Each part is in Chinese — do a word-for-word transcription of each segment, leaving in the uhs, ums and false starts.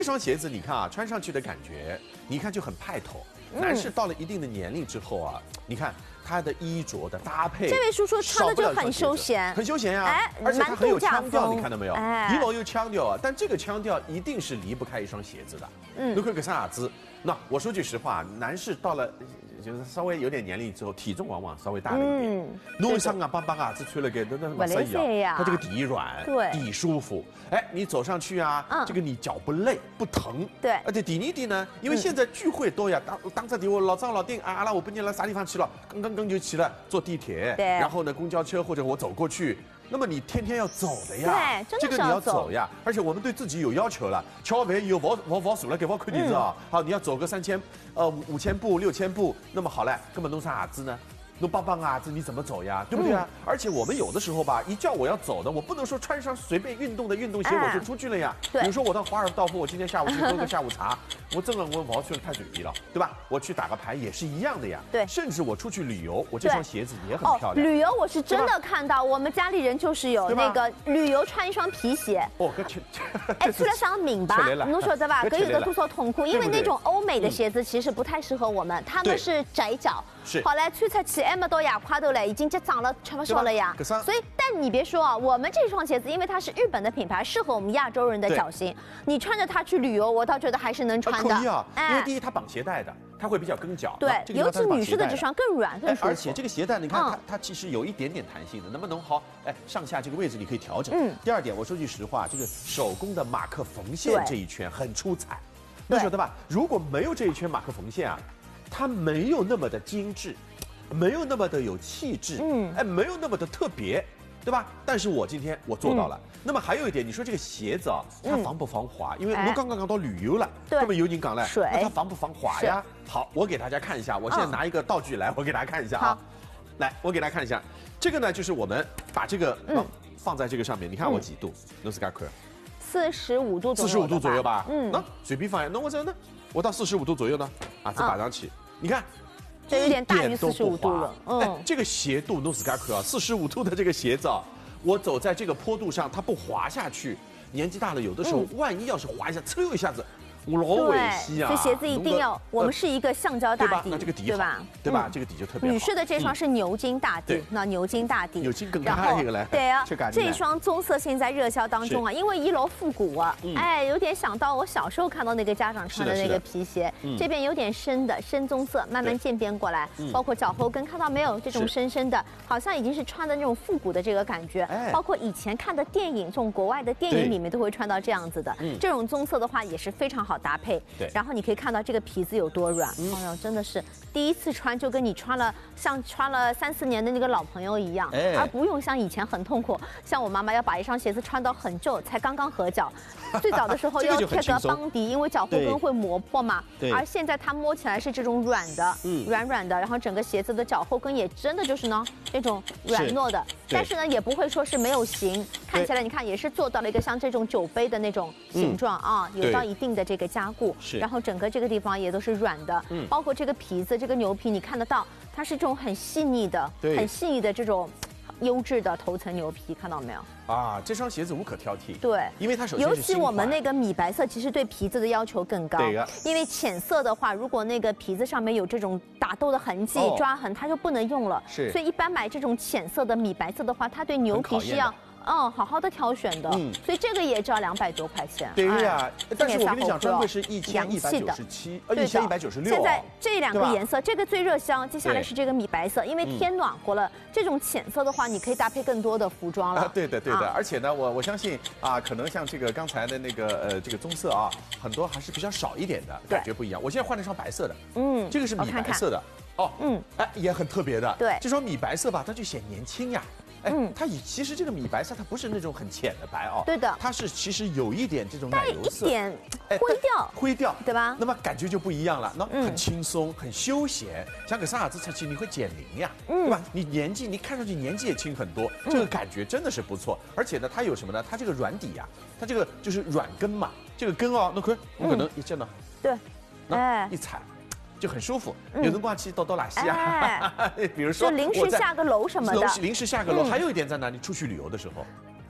这双鞋子你看啊，穿上去的感觉，你一看就很派头。男士到了一定的年龄之后啊，你看他的衣着的搭配， 这位叔叔穿的就很休闲， 很休闲呀、啊， 哎， 而且他很有腔调，你看到没有？ 哎， 一楼有腔调啊，但这个腔调一定是离不开一双鞋子的。嗯，你看个啥子？那我说句实话，男士到了就是稍微有点年龄之后，体重往往稍微大了一点。弄一双啊帮帮啊，这吹了给那那马赛一样，它这个底软， 对， 底舒服。哎，你走上去啊，嗯、这个你脚不累不疼。 对， 而且底呢底呢，因为现在聚会多呀，当当着底我老张老丁啊，阿拉我不念了啥地方去了，刚刚刚就起了坐地铁， 对， 然后呢公交车或者我走过去。那么你天天要走的呀， 对， 这个你要走呀，而且我们对自己有要求了。吃完饭以后，我我我数了给我看地址啊，好，你要走个三千，呃五五千步、六千步，那么好嘞，根本弄啥子呢？弄棒棒啊，这你怎么走呀？对不对啊？嗯、而且我们有的时候吧，一叫我要走的，我不能说穿上随便运动的运动鞋我就出去了呀。 对、 比如说我到华尔道夫，我今天下午去喝个下午茶，我真的我我要去太水皮了，对吧？我去打个牌也是一样的呀。 对， 甚至我出去旅游，我这双鞋子也很漂亮。 哦、旅游我是真的看到，我们家里人就是有那个旅游穿一双皮鞋。 哦，搿哎，出来上明白，侬晓得吧？搿有的多少痛苦，因为那种欧美的鞋子其实不太适合我们，他们是窄脚。 是。 好来穿出去，还没到牙块头。已经就长了吃不消了呀，所以但你别说啊，我们这双鞋子因为它是日本的品牌，适合我们亚洲人的脚型，你穿着它去旅游，我倒觉得还是能穿的。 可以啊，因为第一它绑鞋带的，它会比较跟脚。 对，尤其女士的这双更软更舒服。 而且这个鞋带你看它它其实有一点点弹性的，那么能好哎上下这个位置你可以调整。嗯。第二点，我说句实话，这个手工的马克缝线这一圈很出彩，你晓得吧？如果没有这一圈马克缝线啊，它没有那么的精致。没有那么的有气质，嗯，哎，没有那么的特别，对吧？但是我今天我做到了。嗯、那么还有一点，你说这个鞋子啊，它防不防滑？嗯、因为我刚刚讲到旅游了，那么有人讲了，那它防不防滑呀？好，我给大家看一下，我现在拿一个道具来，我给大家看一下啊。来，我给大家看一下，这个呢就是我们把这个嗯放在这个上面，你看我几度？诺斯卡克， 四十五度左右， 四十五度左右吧？嗯，那随便放，那我这呢，我到四十五度左右呢，啊，再摆上去，你看。 这有点大于四十五度了，嗯、 哎，这个斜度 no scar 啊，四十五度的这个鞋子啊，我走在这个坡度上，它不滑下去。年纪大了，有的时候、嗯、万一要是滑一下，嗖一下子，我老危险啊！ 所以鞋子一定要，我们是一个橡胶大底， 那这个底对吧？ 对吧？这个底就特别好。 女士的这双是牛津大底，那牛津大底， 牛津更大一个来。 对啊，这一双棕色现在热销当中啊，因为一楼复古啊，哎，有点想到我小时候看到那个家长穿的那个皮鞋，这边有点深的深棕色，慢慢渐变过来，包括脚后跟看到没有？这种深深的，好像已经是穿的那种复古的这个感觉，包括以前看的电影，这种国外的电影里面都会穿到这样子的。这种棕色的话也是非常好搭配。 对。 然后你可以看到这个皮子有多软，嗯、哎呦，真的是第一次穿就跟你穿了像穿了三四年的那个老朋友一样，哎、而不用像以前很痛苦。像我妈妈要把一双鞋子穿到很旧，才刚刚合脚，最早的时候要贴个邦迪，因为脚后跟会磨破嘛。而现在它摸起来是这种软的，嗯、软软的，然后整个鞋子的脚后跟也真的就是呢这种软糯的，但是呢也不会说是没有型，看起来你看也是做到了一个像这种酒杯的那种形状、嗯、啊，有到一定的这个加固。然后整个这个地方也都是软的，嗯，包括这个皮子，这个牛皮你看得到，它是这种很细腻的、很细腻的这种优质的头层牛皮，看到没有？ 啊，这双鞋子无可挑剔。 对， 因为它首先是尤其我们那个米白色，其实对皮子的要求更高。 对呀。 因为浅色的话，如果那个皮子上面有这种打斗的痕迹、哦、抓痕，它就不能用了。 是。 所以一般买这种浅色的米白色的话，它对牛皮是要。嗯，好好的挑选的，嗯，所以这个也只要两百多块钱。 对呀，但是我跟你讲，专柜是一千一百九十七，呃，一千一百九十六。 现在这两个颜色，这个最热销，接下来是这个米白色，因为天暖和了，这种浅色的话，你可以搭配更多的服装了。 对的，对的，而且呢，我我相信啊，可能像这个刚才的那个呃这个棕色啊，很多还是比较少一点的，感觉不一样。我现在换了一双白色的，嗯，这个是米白色的，哦，嗯，哎，也很特别的。 对， 这双米白色吧，它就显年轻呀。哎，嗯，它以其实这个米白色它不是那种很浅的白哦， 对的， 它是其实有一点这种奶油色， 带一点灰调， 灰调， 对吧？ 那么感觉就不一样了，那很轻松，很休闲，像个啥子出去你会减龄呀，对吧？你年纪你看上去年纪也轻很多，这个感觉真的是不错。而且呢，它有什么呢？它这个软底呀，它这个就是软跟嘛，这个跟哦，那可我可能一见到， 对， 哎，一踩。就很舒服，有人逛去倒倒垃圾啊，比如说就临时下个楼什么的， 临时下个楼。还有一点在哪里？出去旅游的时候，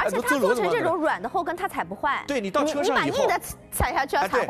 而且它做成这种软的后跟，它踩不坏。 对你到车上以后， 你把硬的踩下去要踩坏。